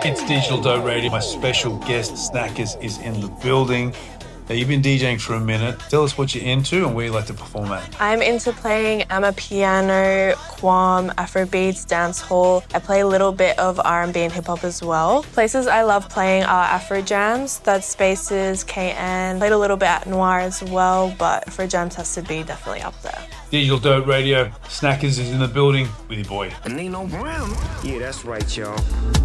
It's Digital Dope Radio. My special guest, Snackers, is in the building. Now, you've been DJing for a minute. Tell us what you're into and where you like to perform at. I'm into playing amapiano, Quam, Afrobeats, dancehall. I play a little bit of R&B and hip-hop as well. Places I love playing are Afro Jams, Third Spaces, KN. Played a little bit at Noir as well, but Afro Jams has to be definitely up there. Digital Dope Radio. Snackers is in the building with your boy. And ain't no brown. Yeah, that's right, y'all.